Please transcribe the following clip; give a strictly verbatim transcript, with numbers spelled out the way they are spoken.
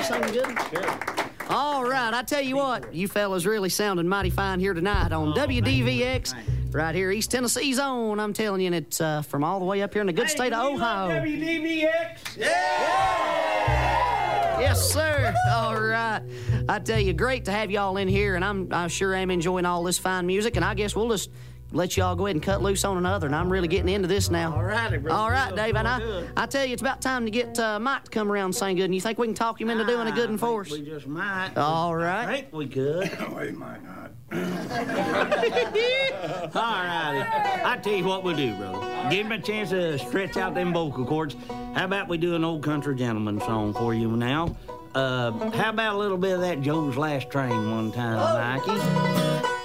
you something good? Sure. All right, I tell you what, you fellas really sounding mighty fine here tonight on Oh, W D V X, thank you. right here, East Tennessee's own. I'm telling you, and it's uh, from all the way up here in the good Hey, state of do you love Ohio. W D V X? Yes, sir. All right. I tell you, great to have y'all in here, and I'm I sure am enjoying all this fine music, and I guess we'll just let y'all go ahead and cut loose on another, and I'm really getting into this now. All righty, brother. All right, Dave, and Good. I, I tell you, it's about time to get uh, Mike to come around and sing good, and you think we can talk him into doing a good one for us? We just might. All I right. think we could. We might not. All righty. I tell you what we'll do, brother. Give him a chance to stretch out them vocal cords. How about we do an old country gentleman song for you now? Uh, how about a little bit of that Joe's Last Train one time, Mikey?